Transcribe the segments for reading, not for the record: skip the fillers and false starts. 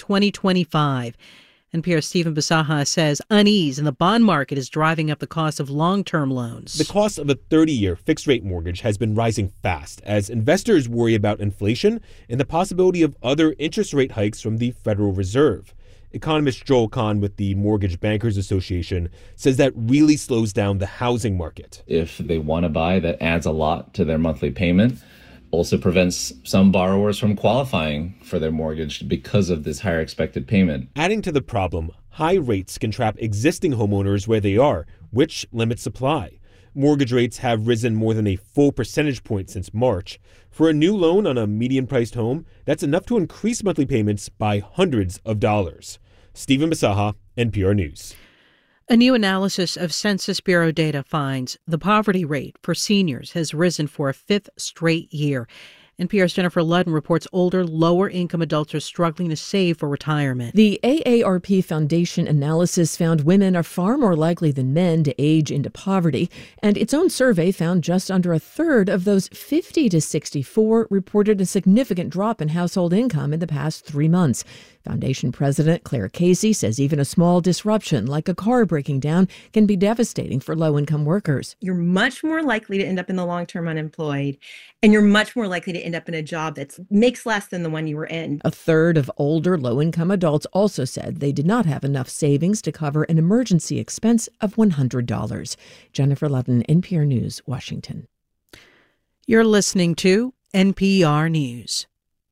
2025. NPR's Stephen Bisaha says unease in the bond market is driving up the cost of long-term loans. The cost of a 30-year fixed-rate mortgage has been rising fast as investors worry about inflation and the possibility of other interest rate hikes from the Federal Reserve. Economist Joel Kahn with the Mortgage Bankers Association says that really slows down the housing market. If they want to buy, that adds a lot to their monthly payment. Also prevents some borrowers from qualifying for their mortgage because of this higher expected payment. Adding to the problem, high rates can trap existing homeowners where they are, which limits supply. Mortgage rates have risen more than a full percentage point since March. For a new loan on a median-priced home, that's enough to increase monthly payments by hundreds of dollars. Stephen Bisaha, NPR News. A new analysis of Census Bureau data finds the poverty rate for seniors has risen for a fifth straight year. NPR's Jennifer Ludden reports older, lower-income adults are struggling to save for retirement. The AARP Foundation analysis found women are far more likely than men to age into poverty, and its own survey found just under a third of those 50 to 64 reported a significant drop in household income in the past 3 months. Foundation President Claire Casey says even a small disruption, like a car breaking down, can be devastating for low-income workers. You're much more likely to end up in the long-term unemployed, and you're much more likely to end up in a job that makes less than the one you were in. A third of older low-income adults also said they did not have enough savings to cover an emergency expense of $100. Jennifer Ludden, NPR News, Washington. You're listening to NPR News.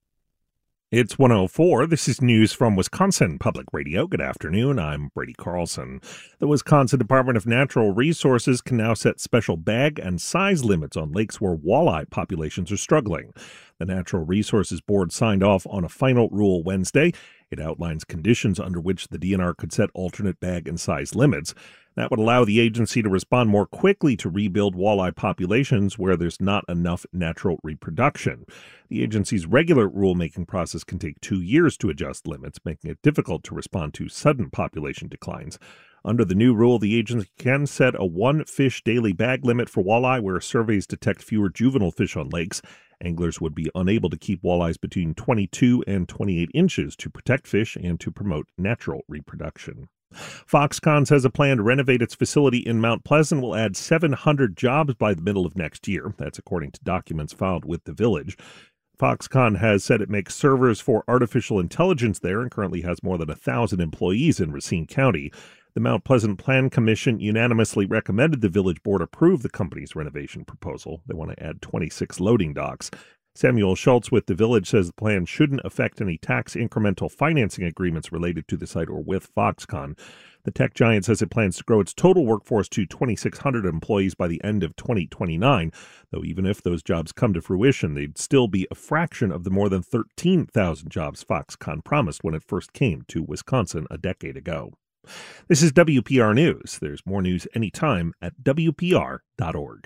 It's 1:04. This is news from Wisconsin Public Radio. Good afternoon. I'm Brady Carlson. The Wisconsin Department of Natural Resources can now set special bag and size limits on lakes where walleye populations are struggling. The Natural Resources Board signed off on a final rule Wednesday. It outlines conditions under which the DNR could set alternate bag and size limits. That would allow the agency to respond more quickly to rebuild walleye populations where there's not enough natural reproduction. The agency's regular rulemaking process can take 2 years to adjust limits, making it difficult to respond to sudden population declines. Under the new rule, the agency can set a 1 fish daily bag limit for walleye where surveys detect fewer juvenile fish on lakes. Anglers would be unable to keep walleyes between 22 and 28 inches to protect fish and to promote natural reproduction. Foxconn says a plan to renovate its facility in Mount Pleasant will add 700 jobs by the middle of next year. That's according to documents filed with the village. Foxconn has said it makes servers for artificial intelligence there and currently has more than 1,000 employees in Racine County. The Mount Pleasant Plan Commission unanimously recommended the village board approve the company's renovation proposal. They want to add 26 loading docks. Samuel Schultz with the village says the plan shouldn't affect any tax incremental financing agreements related to the site or with Foxconn. The tech giant says it plans to grow its total workforce to 2,600 employees by the end of 2029, though even if those jobs come to fruition, they'd still be a fraction of the more than 13,000 jobs Foxconn promised when it first came to Wisconsin a decade ago. This is WPR News. There's more news anytime at WPR.org.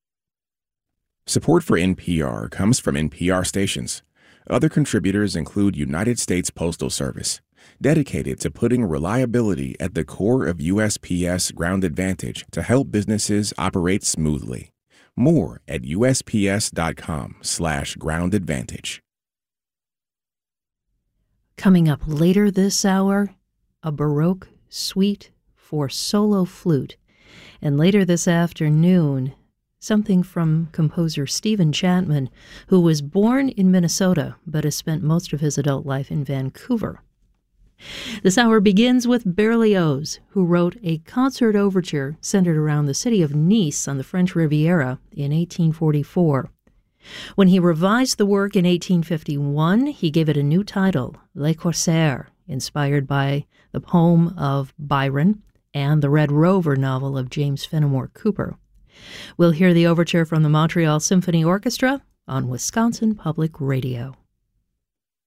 Support for NPR comes from NPR stations. Other contributors include United States Postal Service, dedicated to putting reliability at the core of USPS Ground Advantage to help businesses operate smoothly. More at USPS.com/Ground Advantage. Coming up later this hour, a Baroque suite for solo flute. And later this afternoon, something from composer Stephen Chapman, who was born in Minnesota but has spent most of his adult life in Vancouver. This hour begins with Berlioz, who wrote a concert overture centered around the city of Nice on the French Riviera in 1844. When he revised the work in 1851, he gave it a new title, Les Corsaires, inspired by the poem of Byron and the Red Rover novel of James Fenimore Cooper. We'll hear the overture from the Montreal Symphony Orchestra on Wisconsin Public Radio.